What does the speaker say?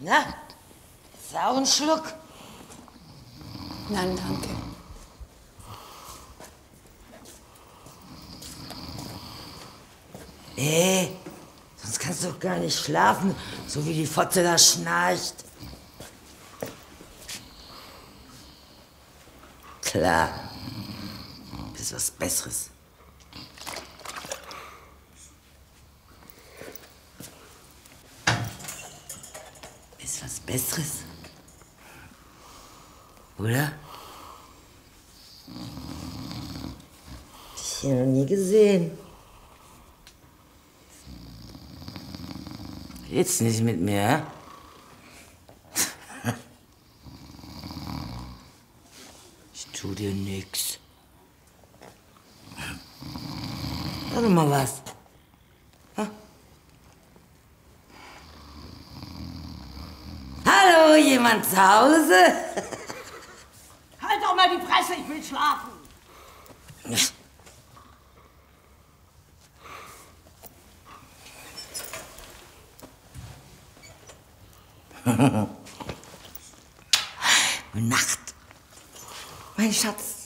Na, sau einen Schluck? Nein, danke. Sonst kannst du doch gar nicht schlafen, so wie die Fotze da schnarcht. Klar, ist was Besseres. Ist was Besseres? Oder? Hab ich hier noch nie gesehen. Jetzt nicht mit mir, hä? Ich tu dir nix. Sag doch mal was. Ha? Hallo, jemand zu Hause? Halt doch mal die Fresse, ich will schlafen. Gute Nacht, mein Schatz.